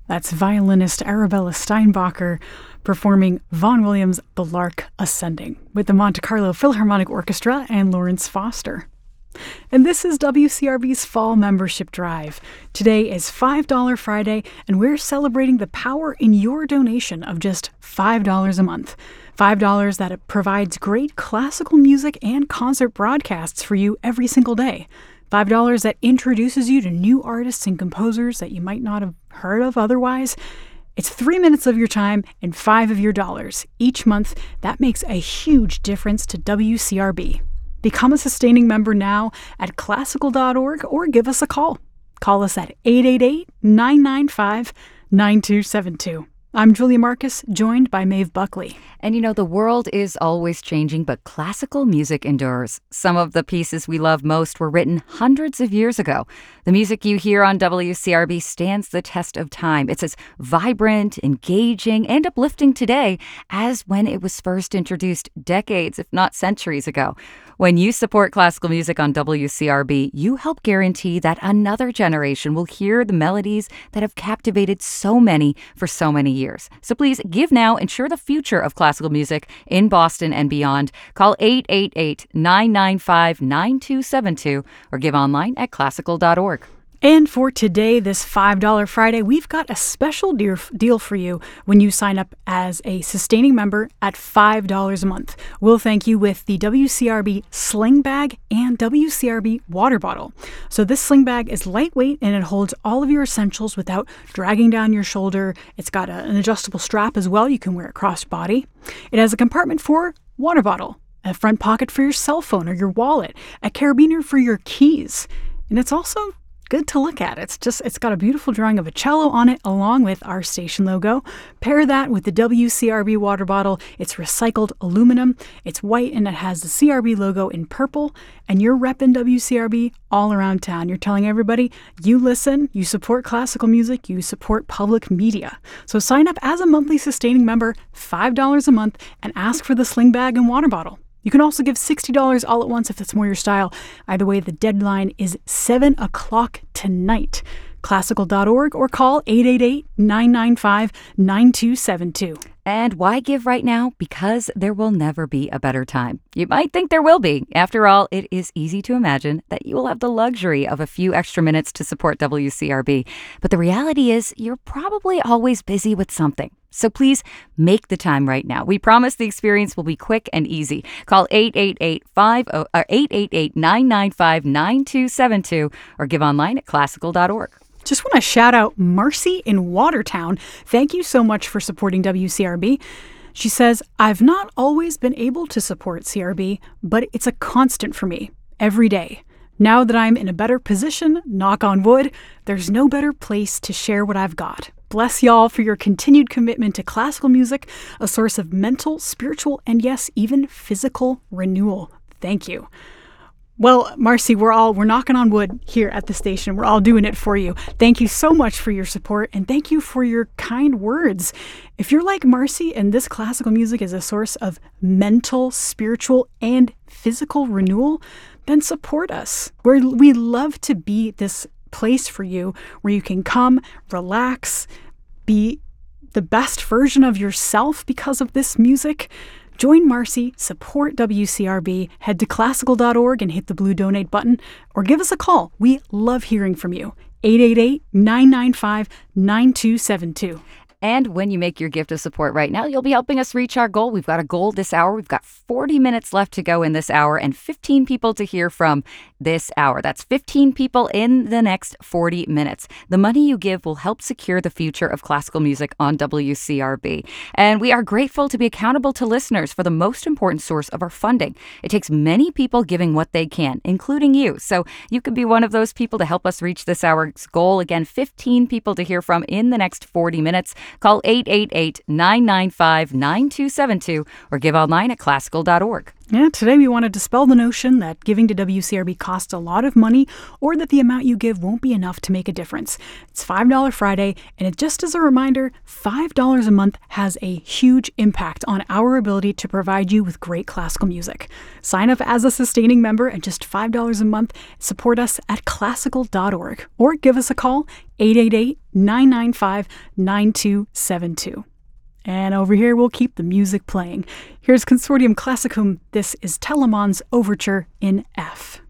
That's violinist Arabella Steinbacher performing Vaughan Williams' The Lark Ascending with the Monte Carlo Philharmonic Orchestra and Lawrence Foster. And this is WCRB's Fall Membership Drive. Today is $5 Friday, and we're celebrating the power in your donation of just $5 a month. $5 that provides great classical music and concert broadcasts for you every single day. $5 that introduces you to new artists and composers that you might not have heard of otherwise. It's 3 minutes of your time and 5 of your dollars each month. That makes a huge difference to WCRB. Become a sustaining member now at classical.org or give us a call. Call us at 888-995-9272. I'm Julia Marcus, joined by Maeve Buckley. And you know, the world is always changing, but classical music endures. Some of the pieces we love most were written hundreds of years ago. The music you hear on WCRB stands the test of time. It's as vibrant, engaging, and uplifting today as when it was first introduced decades, if not centuries ago. When you support classical music on WCRB, you help guarantee that another generation will hear the melodies that have captivated so many for so many years. So please give now, ensure the future of classical music in Boston and beyond. Call 888-995-9272 or give online at classical.org. And for today, this $5 Friday, we've got a special deal for you when you sign up as a sustaining member at $5 a month. We'll thank you with the WCRB sling bag and WCRB water bottle. So this sling bag is lightweight and it holds all of your essentials without dragging down your shoulder. It's got an adjustable strap as well. You can wear it cross-body. It has a compartment for water bottle, a front pocket for your cell phone or your wallet, a carabiner for your keys. And it's also good to look at. It's got a beautiful drawing of a cello on it along with our station logo. Pair that with the WCRB water bottle. It's recycled aluminum. It's white and it has the CRB logo in purple. And you're repping WCRB all around town. You're telling everybody you listen, you support classical music, you support public media. So sign up as a monthly sustaining member, $5 a month, and ask for the sling bag and water bottle. You can also give $60 all at once if that's more your style. Either way, the deadline is 7 o'clock tonight. Classical.org or call 888-995-9272. And why give right now? Because there will never be a better time. You might think there will be. After all, it is easy to imagine that you will have the luxury of a few extra minutes to support WCRB. But the reality is you're probably always busy with something. So please make the time right now. We promise the experience will be quick and easy. Call 888-995-9272 or give online at classical.org. Just want to shout out Marcy in Watertown. Thank you so much for supporting WCRB. She says, I've not always been able to support CRB, but it's a constant for me every day. Now that I'm in a better position, knock on wood, there's no better place to share what I've got. Bless y'all for your continued commitment to classical music, a source of mental, spiritual, and yes, even physical renewal. Thank you. Well, Marcy, we're knocking on wood here at the station. We're all doing it for you. Thank you so much for your support, and thank you for your kind words. If you're like Marcy and this classical music is a source of mental, spiritual, and physical renewal, then support us. We love to be this place for you where you can come, relax, be the best version of yourself because of this music. Join Marcy, support WCRB, head to classical.org and hit the blue donate button, or give us a call. We love hearing from you. 888-995-9272. And when you make your gift of support right now, you'll be helping us reach our goal. We've got a goal this hour. We've got 40 minutes left to go in this hour and 15 people to hear from this hour. That's 15 people in the next 40 minutes. The money you give will help secure the future of classical music on WCRB. And we are grateful to be accountable to listeners for the most important source of our funding. It takes many people giving what they can, including you. So you could be one of those people to help us reach this hour's goal. Again, 15 people to hear from in the next 40 minutes. Call 888-995-9272 or give online at classical.org. Yeah, today we want to dispel the notion that giving to WCRB costs a lot of money or that the amount you give won't be enough to make a difference. It's $5 Friday, and just as a reminder, $5 a month has a huge impact on our ability to provide you with great classical music. Sign up as a sustaining member at just $5 a month. Support us at classical.org or give us a call, 888-995-9272. And over here, we'll keep the music playing. Here's Consortium Classicum. This is Telemann's Overture in F.